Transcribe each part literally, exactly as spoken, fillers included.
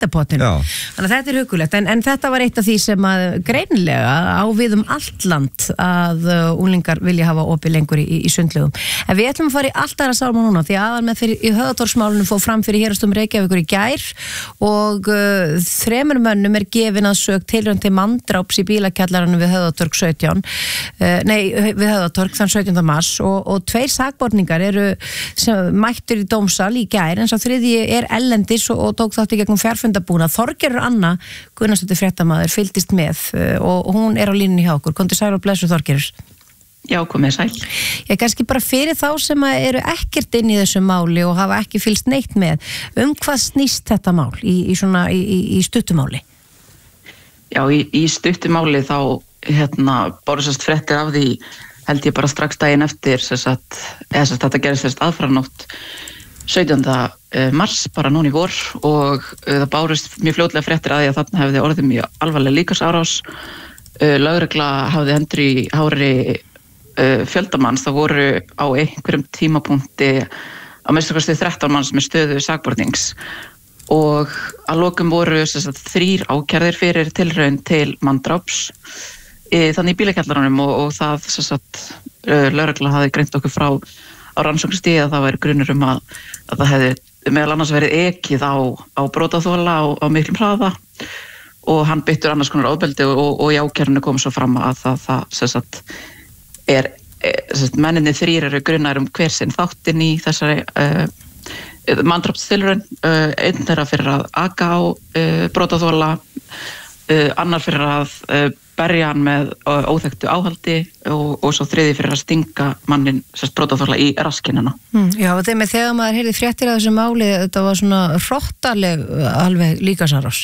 fréttapotinu. Þannig að þetta er hugulegt, en, en þetta var eitt af því sem að greinilega á við um allt land að uh, unglingar vilja hafa opið lengur í, í sundlugum. En við ætlum að fara í allt aðra sálma núna, því aðal með fyrir í Höfðatorgsmálunum fór fram fyrir Héraðsdómi Reykjavíkur í gær og uh, þremur mönnum er gefin að sök tilraun til manndráps í bílakjallaranum við Höfðatorg sautján, uh, nei, við Höfðatorg þann sautjánda mars og, og tveir sakborningar eru sem mættur í dómsal í gær, en svo þriðji er ellendis og, og tók þátt í gegnum fjarfundabúna. Þorgerður Anna Gunnarsdóttir fréttamaður fylgdist með uh, og hún er á línunni hjá okkur. Komdu sæl og blessu Þorgerður. Já, komið sæl. Ég kannski bara fyrir þá sem eru ekkert inn í þessu máli og hafa ekki fylgst neitt með, um hvað snýst þetta mál í, í, svona, í, í stuttumáli? Já, í, í stuttumáli þá hérna, báru sérst fréttir af því held ég bara strax daginn eftir sérst að sérst, þetta gerist sérst aðfaranótt sautjánda mars, bara núna í vor og það bárust mjög fljótlega fréttir að því að þarna hefði orðið mjög alvarleg líkamsárás. Lögregla hafði hendur í hári fjöldamanns, það voru á einhverjum tímapunkti að minnsta kosti þrettán manns með stöðu sakbornings og að lokum voru sagt, þrír ákærðir fyrir tilraun til manndráps þannig í bílakjallaranum og, og það sagt, lögregla hafði greint okkur frá á rannsóknarstigi að það væri grunur um að, að það hefði meðal annars verið ekið á, á brotaþola á, á miklum hraða og hann byttur annars konar ofbeldi og, og í ákærunni kom svo fram að það, það sagt, er sagt, menninni þrír eru grunnar um hver sinn þáttinn í þessari uh, manndrápstilraun, uh, einn þeirra fyrir að aka á uh, brotaþola, uh, annar fyrir að uh, berja hann með uh, óþekktu áhaldi og, og svo þriði fyrir að stinga mannin sérst brotaþola í raskinina. Mm, já, þeim með þegar maður heyrði fréttir af þessu máli, þetta var svona hrottaleg alveg líkamsárás.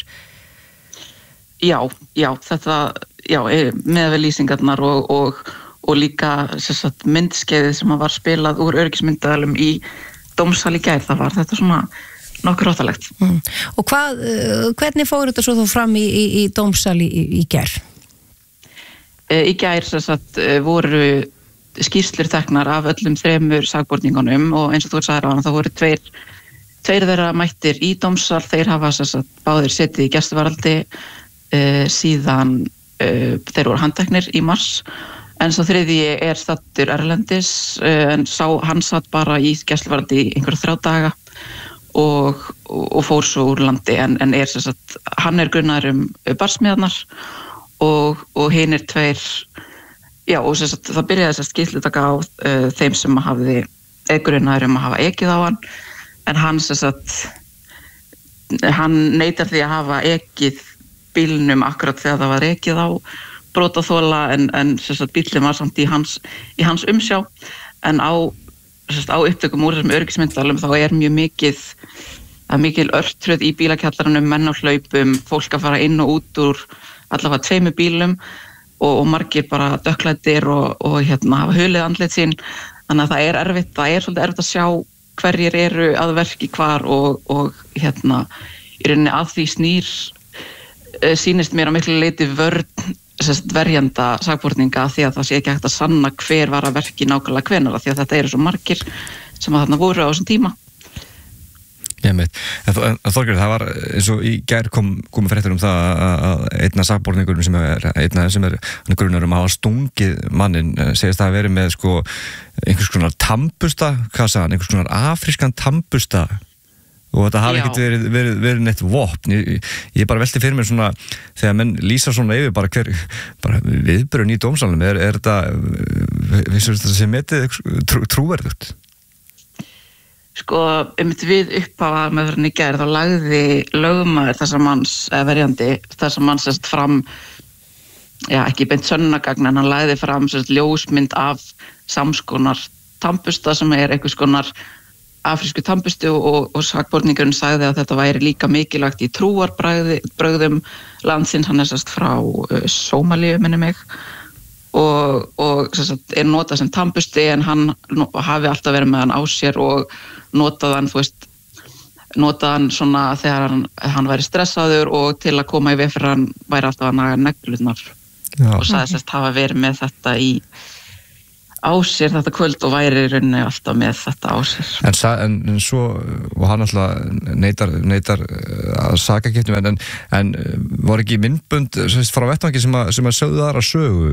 Já, já, þetta, já, með við lýsingarnar og, og, og líka sérst myndskeiðið sem var spilað úr öryggismyndaðalum í dómsal í gær, það var þetta svona nokkur hróttalegt. Mm. Og hvað, hvernig fór þetta svo þú fram í, í, í dómsal í, í gær? Í gær sérst voru skýrslur teknar af öllum þremur sakborningunum og eins og þú sagðir á hann, það voru tveir, tveir þeirra mættir í dómsal, þeir hafa sérst báðir setið í gæsluvarðhaldi uh, síðan uh, þeir voru handteknir í mars. En svo þriðji er stattur erlendis, en sá, hann satt bara í gæsluvarðhaldi í einhverja þrjá daga og, og fór svo úr landi, en, en er sem sagt, hann er grunnaður um barsmíðarnar og, og hinn er tveir, já, og sem sagt, það byrjaði sem sagt skýrslutaka á uh, þeim sem hafði grunnaður um að hafa ekið á hann, en hann sem sagt, hann neitar því að hafa ekið bílnum akkurat þegar það var ekið á brotaþola en, en sagt, bíllinn var samt í hans, í hans umsjá en á, sagt, á upptökum úr þessum öryggismyndalum þá er mjög mikið það er mikil örtröð í bílakjallaranum, menn á hlaupum, fólk að fara inn og út úr allavega tveimur bílum og, og margir bara dökklæddir og, og hérna hafa hulið andlit sín þannig að það er erfitt, það er svolítið erfitt að sjá hverjir eru að verki hvar og, og hérna í rauninni að því snýr sýnist mér á miklu leyti vörn sest, verjanda sakborninga því að það sé ekki hægt að sanna hver var að verki nákvæmlega hvenær því að þetta eru svo margir sem að þarna voru á þessum tíma. Ég meit, en, en Þorgerður, það var eins og í gær kom, komið fréttur um það að einna sakborningurum sem er einna sem er grunnar um að hafa stungið mannin segist það að veri með sko einhvers konar tambusta, hvað sagði hann, einhvers konar afrískan tambusta og þetta hafi ekkert verið, verið, verið neitt vopn. Ég, ég bara velti fyrir mér svona þegar menn lýsa svona yfir bara hver bara viðbrögn í dómsalnum er, er þetta vissur þetta sem metið trú, trúverðugt? Sko, um við upphafa með hvernig í gær þá lagði lögmaður þessa manns, eða verjandi þessa manns sérst fram já, ekki beint sönnunargagn en hann lagði fram sérst ljósmynd af samskonar tambusta sem er einhvers konar afrísku tambustu og, og sakborningurinn sagði að þetta væri líka mikilvægt í trúarbrögðum landsins, hann er sérst frá uh, Sómalíu, minni mig og, og sérst er notað sem tambusti en hann hafi alltaf verið með hann á sér og notað hann, þú veist notað hann svona þegar hann, hann væri stressaður og til að koma í veg fyrir hann væri alltaf að naga neglurnar og sagði sérst hafa verið með þetta í á sér þetta kvöld og væri í rauninni alltaf með þetta á sér. En, en, en svo, og hann alltaf neitar, neitar að saka getnum, en, en var ekki myndbönd sérst, frá vettvangi sem að, sem að sögðu þar að sögu?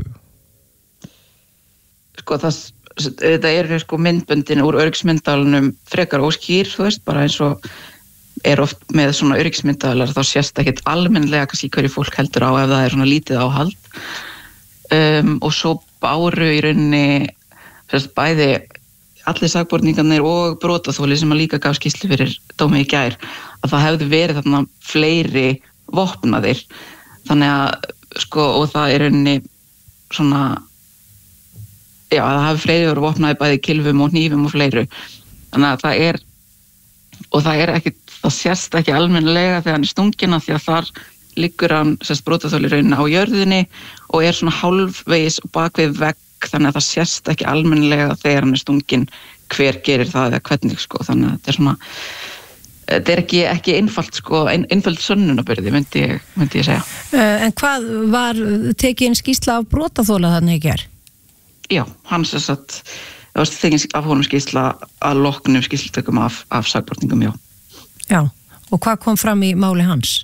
Sko það, þetta er sko myndböndin úr öryggismyndalunum frekar óskýr, þú veist, bara eins og er oft með svona öryggismyndalar þá sést ekkert almennlega kannski hverju fólk heldur á ef það er svona lítið áhald um, og svo báru í rauninni sérst, bæði allir sakborningarnir og brotaþoli sem að líka gaf skýrslu fyrir dómi í gær að það hefði verið þarna fleiri vopnaðir þannig að sko og það er rauninni svona já það hafi fleiri verið vopnaði bæði kylfum og hnífum og fleiru þannig að það er og það er ekki það sést ekki almennilega þegar hann er stungina því að þar liggur hann sérst brotaþoli rauninni á jörðinni og er svona hálfvegis og bakvið vegg þannig að það sést ekki almennilega þegar hann er stungin hver gerir það eða hvernig sko þannig að þetta er svona þetta er ekki, ekki einfalt sko ein, einföld sönnunarbyrði myndi ég, myndi ég segja. En hvað var tekin skýrsla af brotaþola þannig í gær? Já, hann sérst að það var tekin af honum skýrsla að loknum skýrslutökum af, af sakborningum, já. Já, og hvað kom fram í máli hans?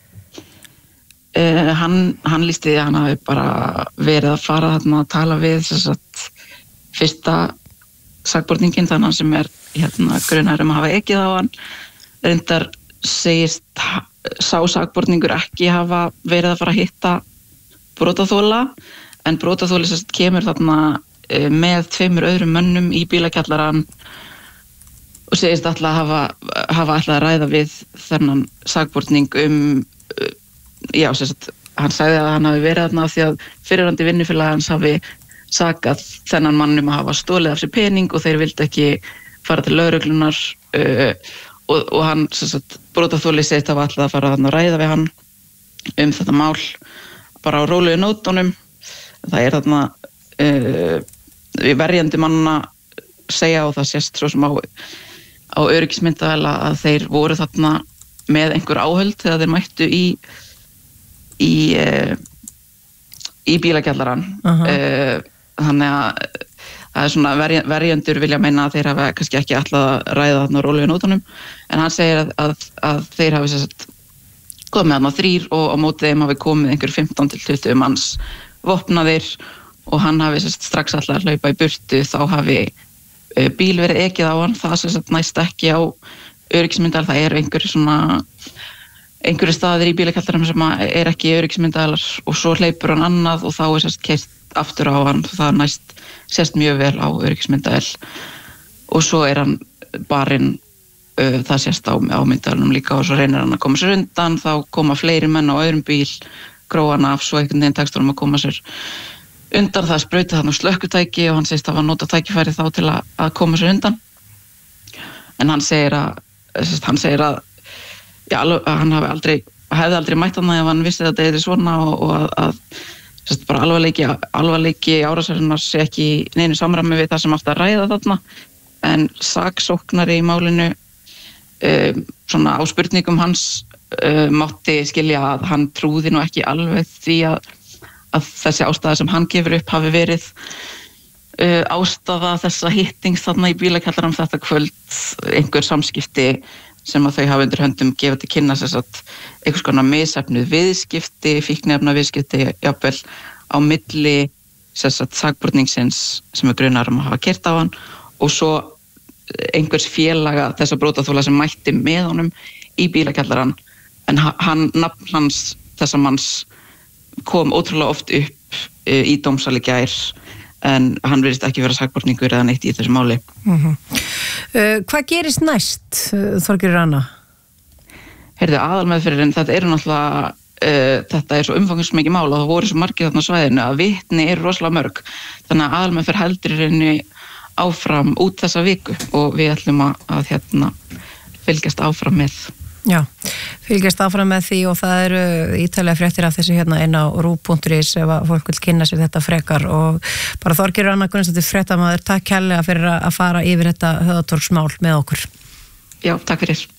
Uh, hann, hann lísti því að hann hafi bara verið að fara þarna að tala við þess að fyrsta sakborningin þannig sem er hérna grunar um að hafa ekið á hann reyndar segist sá sakborningur ekki hafa verið að fara að hitta brotaþola en brotaþoli sérst kemur þarna uh, með tveimur öðrum mönnum í bílakjallarann og segist alltaf að hafa, hafa alltaf að ræða við þennan sakborning um, já, sérst, hann sagði að hann hafi verið þarna af því að fyrirrandi vinnufélag hans hafi sakað þennan mann um að hafa stólið af sér pening og þeir vildi ekki fara til lögreglunar uh, og, og hann, sérst, brotaþoli segist að hafa alltaf að fara þarna að ræða við hann um þetta mál bara á rólegu nótunum. Það er þarna uh, við verjandi manna segja og það sést svo sem á á öryggismyndavél að þeir voru þarna með einhver áhöld þegar þeir mættu í í uh, í bílakjallarann uh-huh. uh, þannig að það er svona verj, verjendur vilja meina að þeir hafa kannski ekki ætlað að ræða þarna á rólegu nótunum en hann segir að, að, að þeir hafi sérst komið þarna þrír og á móti þeim hafi komið einhver fimmtán til tuttugu manns vopnaðir og hann hafi sérst strax ætlað að hlaupa í burtu þá hafi bíl verið ekið á hann, það sem sagt næst ekki á öryggismyndal, það er einhverju svona einhverju staðir í bílakjallaranum sem er ekki öryggismyndalar og svo hleypur hann annað og þá er sérst keyrt aftur á hann, það næst sérst mjög vel á öryggismyndal og svo er hann barinn uh, það sérst á, á myndalunum líka og svo reynir hann að koma sér undan, þá koma fleiri menn á öðrum bíl, gróa hann af, svo einhvern veginn tekst hann að koma sér undan það sprauti þannig slökkutæki og hann segist að hafa notað tækifæri þá til að, að koma sér undan en hann segir að hann segir að, já, að hann hafi aldrei hefði aldrei mætt hann ef hann vissi að þetta er svona og, og að, að sérst, bara alvarleiki, alvarleiki árásarinnar sé ekki neinu samræmi við það sem átti að ræða þarna en saksóknari í málinu um, svona á spurningum hans um, mátti skilja að hann trúði nú ekki alveg því að að þessi ástæða sem hann gefur upp hafi verið uh, ástæða þessa hittings þarna í bílakjallaranum þetta kvöld, einhver samskipti sem að þau hafa undir höndum gefið til kynna þess að einhvers konar misheppnuð viðskipti, fíkniefna viðskipti jafnvel á milli þess að sakborningsins sem er grunar um að hafa keyrt á hann og svo einhvers félaga þessa brotaþola sem mætti með honum í bílakjallaran en hann, nafn hans þessa manns kom ótrúlega oft upp uh, í dómsal í gær en hann virðist ekki vera sakborningur eða neitt í þessu máli. Uh-huh. Uh, hvað gerist næst, Þorgerður Anna? Heyrðu, aðalmeðferðin, þetta eru náttúrulega uh, þetta er svo umfangsmikið mál og það voru svo margir þarna á svæðinu að vitni eru rosalega mörg þannig að aðalmeðferð heldur í rauninni áfram út þessa viku og við ætlum að, að hérna fylgjast áfram með. Já, fylgjast áfram með því og það eru ítalega fréttir af þessu hérna inn á rú punktur is ef að fólk vil kynna sér þetta frekar og bara Þorgerður Anna Gunnarsdóttir fréttamaður, takk kærlega fyrir að fara yfir þetta höfuðtorgsmál með okkur. Já, takk fyrir.